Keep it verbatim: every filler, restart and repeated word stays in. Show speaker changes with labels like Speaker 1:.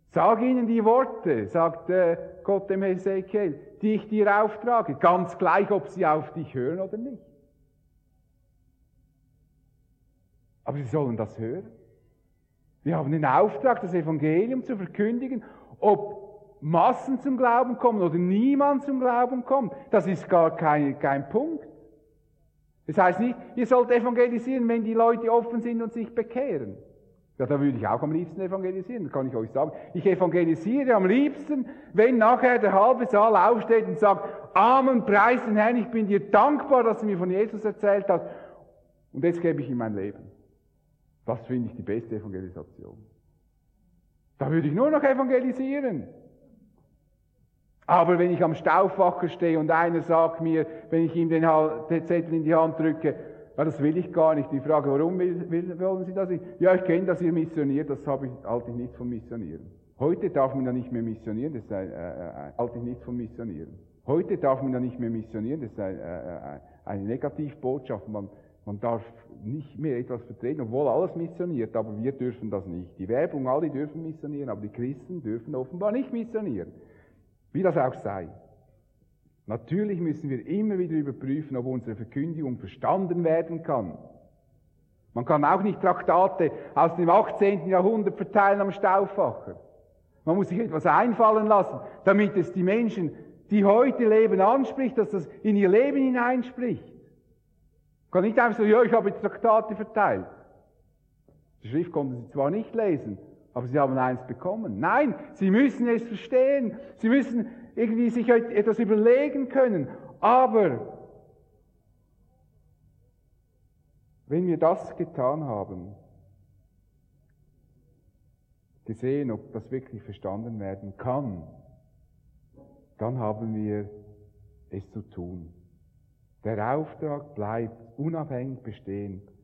Speaker 1: Sag ihnen die Worte, sagt äh, Gott dem Hesekiel, die ich dir auftrage, ganz gleich, ob sie auf dich hören oder nicht. Aber sie sollen das hören. Wir haben den Auftrag, das Evangelium zu verkündigen, ob Massen zum Glauben kommen oder niemand zum Glauben kommt. Das ist gar kein, kein Punkt. Das heißt nicht, ihr sollt evangelisieren, wenn die Leute offen sind und sich bekehren. Ja, da würde ich auch am liebsten evangelisieren, das kann ich euch sagen. Ich evangelisiere am liebsten, wenn nachher der halbe Saal aufsteht und sagt, Amen, preis den Herrn, ich bin dir dankbar, dass du mir von Jesus erzählt hast. Und jetzt gebe ich ihm mein Leben. Das finde ich die beste Evangelisation. Da würde ich nur noch evangelisieren. Aber wenn ich am Stauffacher stehe und einer sagt mir, wenn ich ihm den, den Zettel in die Hand drücke, ja, das will ich gar nicht. Die Frage, warum will, will, wollen Sie das nicht? Ja, ich kenne, dass ihr missioniert, das habe ich, halte ich nicht von Missionieren. Heute darf man ja nicht mehr missionieren, das sei, äh, halte ich nicht von Missionieren. Heute darf man ja nicht mehr missionieren, das sei äh, eine Negativbotschaft. Man, man darf nicht mehr etwas vertreten, obwohl alles missioniert, aber wir dürfen das nicht. Die Werbung, alle dürfen missionieren, aber die Christen dürfen offenbar nicht missionieren. Wie das auch sei. Natürlich müssen wir immer wieder überprüfen, ob unsere Verkündigung verstanden werden kann. Man kann auch nicht Traktate aus dem achtzehnten Jahrhundert verteilen am Stauffacher. Man muss sich etwas einfallen lassen, damit es die Menschen, die heute leben, anspricht, dass das in ihr Leben hineinspricht. Man kann nicht einfach so, ja, ich habe jetzt Traktate verteilt. Die Schrift konnten sie zwar nicht lesen, aber sie haben eins bekommen. Nein, sie müssen es verstehen. Sie müssen irgendwie sich etwas überlegen können. Aber wenn wir das getan haben, gesehen, ob das wirklich verstanden werden kann, dann haben wir es zu tun. Der Auftrag bleibt unabhängig bestehen